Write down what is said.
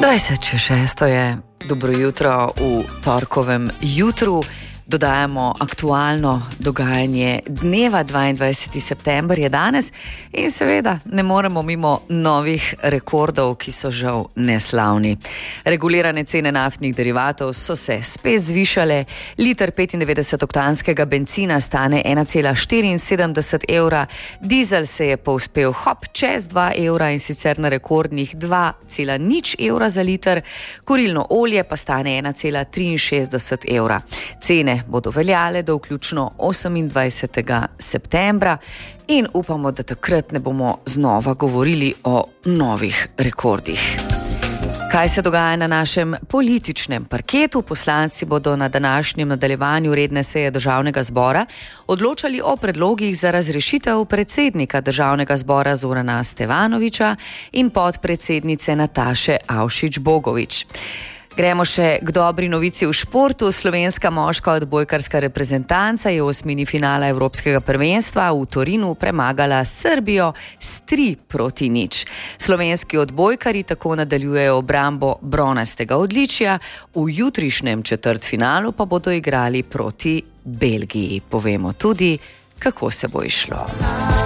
20:06 je, dobro jutro v torkovem jutru. Dodajamo aktualno dogajanje dneva, 22. september je danes in seveda ne moremo mimo novih rekordov, ki so žal neslavni. Regulirane cene naftnih derivatov so se spet zvišale, liter 95-oktanskega bencina stane 1,74 evra, dizel se je povzpel čez 2 evra in sicer na rekordnih 2,0 evra za liter, kurilno olje pa stane 1,63 evra. Cene bodo veljale do vključno 28. septembra in upamo, da takrat ne bomo znova govorili o novih rekordih. Kaj se dogaja na našem političnem parketu? Poslanci bodo na današnjem nadaljevanju redne seje Državnega zbora odločali o predlogih za razrešitev predsednika Državnega zbora Zorana Stevanovića in podpredsednice Nataše Avšič Bogovič. Gremo še k dobri novici v športu. Slovenska moška odbojkarska reprezentanca je v osmini finala Evropskega prvenstva v Torinu premagala Srbijo s 3-0. Slovenski odbojkarji tako nadaljujejo obrambo bronastega odličja, v jutrišnjem četrtfinalu pa bodo igrali proti Belgiji. Povemo tudi, kako se bo išlo.